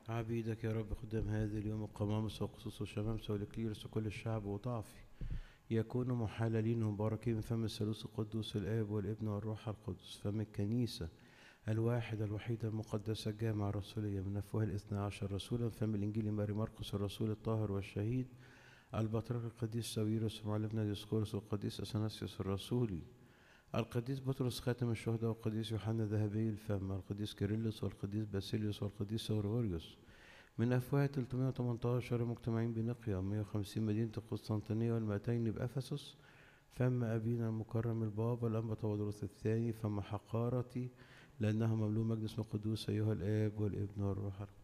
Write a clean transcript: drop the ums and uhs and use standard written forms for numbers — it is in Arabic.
عبيدك يا رب خدام هذا اليوم القمامس وقصص وشمامس والإكليرس وكل الشعب وضعفي يكونوا محللين مباركين من فم الثالوث القدوس الآب والابن والروح القدس، فم الكنيسة الواحدة الوحيدة المقدسة الجامعة الرسولية من أفواه الاثنى عشر رسولا، فم الإنجيل ماري مرقس الرسول الطاهر والشهيد البطريرك القديس ساويرس ومعلمنا ديسكورس والقديس أثناسيوس الرسولي، القديس بطرس خاتم الشهداء والقديس يوحنا ذهبي الفم، القديس كيرلس والقديس باسيليوس والقديس غريغوريوس من أفواه 318 مجتمعين بنقيا 150 مدينة القسطنطينية وال200 بأفسس، فم أبينا المكرم البابا الأنبا تودروس الثاني، فم حقارتي لأنه مملوء مجلس القدوس أيها الآب والابن والروح القدس.